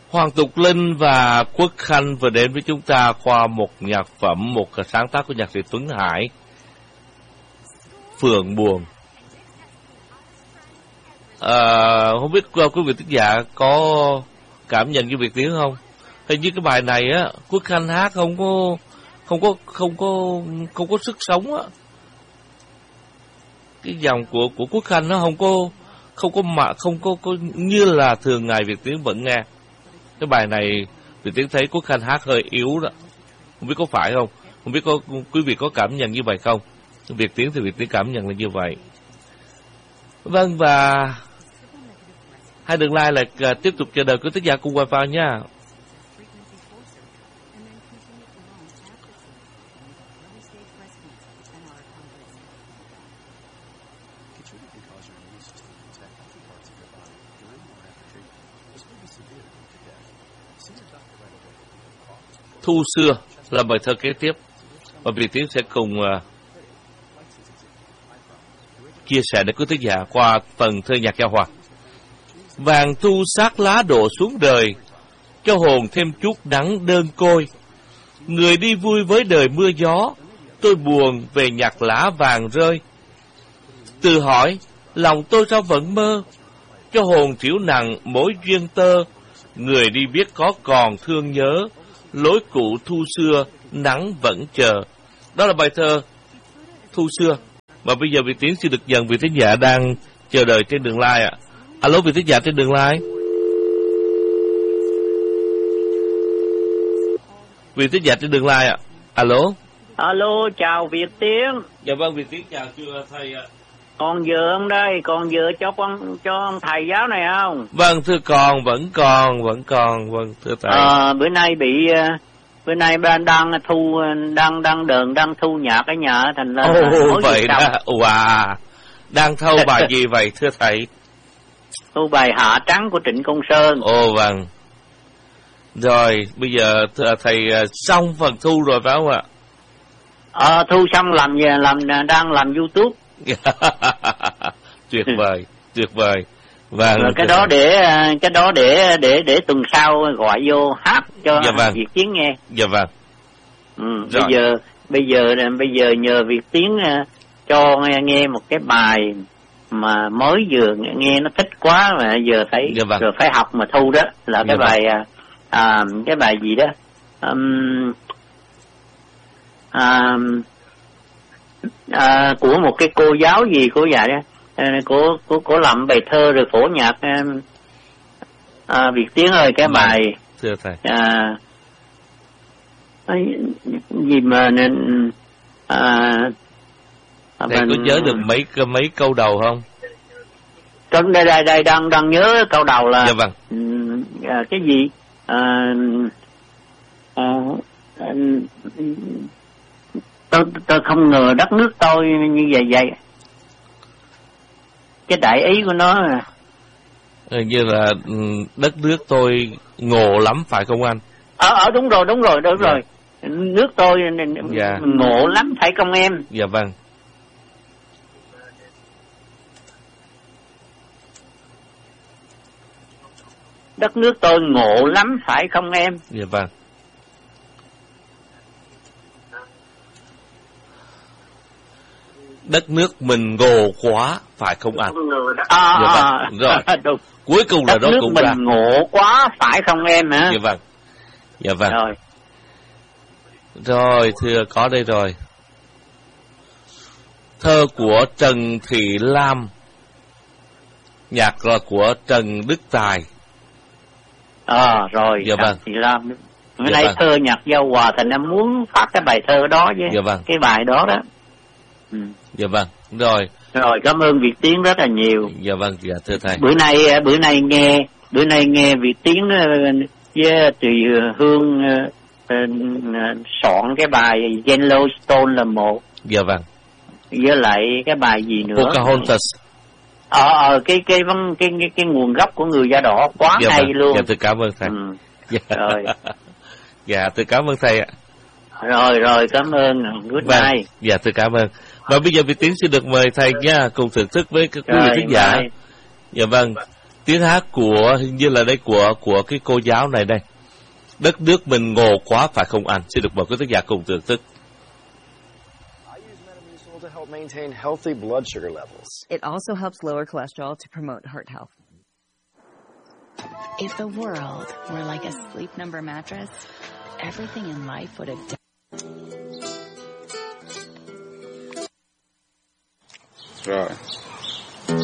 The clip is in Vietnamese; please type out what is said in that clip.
Hoàng Tục Linh và Quốc Khanh vừa đến với chúng ta qua một nhạc phẩm, một sáng tác của nhạc sĩ Tuấn Hải, Phượng Buồn. Không biết quý vị thính giả có cảm nhận như Việt Tiến không? Hình như cái bài này á, Quốc Khanh hát không có sức sống á. Cái dòng của Quốc Khanh nó không có như là thường ngày Việt Tiến vẫn nghe. Cái bài này Việt Tiến thấy Quốc Khanh hát hơi yếu đó. Không biết có phải không? Không biết có quý vị có cảm nhận như vậy không? Việt Tiến thì Việt Tiến cảm nhận là như vậy. Vâng, và hai đường line lại tiếp tục chờ đợi quý thính giả cùng qua vào nha. Thu xưa là bài thơ kế tiếp và Việt Tiến sẽ cùng chia sẻ để quý thính giả qua phần thơ nhạc giao hòa. Vàng thu sát lá đổ xuống đời, cho hồn thêm chút nắng đơn côi. Người đi vui với đời mưa gió, tôi buồn về nhặt lá vàng rơi. Tự hỏi, lòng tôi sao vẫn mơ, cho hồn thiểu nặng mỗi duyên tơ. Người đi biết có còn thương nhớ, lối cũ thu xưa nắng vẫn chờ. Đó là bài thơ Thu xưa. Và bây giờ Việt Tiến xin được nhận vị thính giả đang chờ đợi trên đường line ạ. Alo, vị thính giả trên đường line. Vị thính giả trên đường line ạ. Alo. Alo, chào Việt Tiến. Dạ vâng, Việt Tiến chào thưa thầy ạ. Còn vừa không đây, còn vừa cho ông thầy giáo này không? Vâng thưa con, vẫn còn, vâng thưa thầy. Bữa nay đang thu nhạc ở nhà thành ra vậy đó. Wow. Đang thâu bài gì vậy thưa thầy? Thu bài Hạ Trắng của Trịnh Công Sơn. Vâng. Rồi, bây giờ thầy xong phần thu rồi phải không ạ? Thu xong đang làm YouTube. Tuyệt vời. Vâng. Rồi cái đó để tuần sau gọi vô hát cho dạ vâng. Việt Tiến nghe. Dạ vâng. Bây giờ nhờ Việt Tiến cho nghe một cái bài mà mới vừa nghe nó thích quá mà giờ thấy dạ vâng. rồi phải học mà thu đó là cái dạ bài cái bài gì đó của một cái cô giáo gì của dạy đó, của làm bài thơ rồi phổ nhạc. Việt Tiến ơi, cái bài thưa thầy gì mà nên thầy có nhớ được mấy câu đầu không? Đây đang nhớ câu đầu là dạ vâng. Cái gì tôi không ngờ đất nước tôi như vậy. Cái đại ý của nó như là đất nước tôi ngộ lắm phải không anh? Đúng rồi. Nước tôi dạ. ngộ lắm phải không em? Dạ vâng. Đất nước tôi ngộ lắm phải không em? Dạ vâng. Đất nước mình ngộ quá phải không anh? Dạ vâng. Rồi. Đúng. Cuối cùng là đó cũng ra. Đất nước mình ngộ quá phải không em hả? Dạ vâng. Dạ vâng. Rồi thưa có đây rồi. Thơ của Trần Thị Lam, nhạc là của Trần Đức Tài. Rồi. Dạ vâng. Trần Thị Lam. Bữa nay vâng. Thơ nhạc giao hòa thành em muốn phát cái bài thơ đó với dạ vâng. cái bài đó đó. Dạ vâng. Rồi, cảm ơn Việt Tiến rất là nhiều. Dạ vâng, dạ thưa thầy. Bữa nay nghe Việt Tiến với Tùy Hương soạn cái bài Yellowstone là một. Dạ vâng. Với lại cái bài gì nữa? Pocahontas. Cái nguồn gốc của người da đỏ quá dạ hay vâng. luôn. Dạ tôi cảm ơn thầy. Dạ. Rồi. Dạ tôi cảm ơn thầy ạ. Rồi cảm ơn. Good night. Dạ tôi cảm ơn. Và bây giờ Việt Tiến xin được mời thầy nha, cùng thưởng thức với các quý vị khán giả. Dạ vâng. Tiếng hát của hình như là đây của cái cô giáo này đây. Đất nước mình ngộ quá phải không anh? Xin được mời quý khán giả cùng thưởng thức. To help maintain healthy blood sugar levels. It also helps lower cholesterol to promote heart health. If the world were like a Sleep Number mattress, everything in life would have Rồi.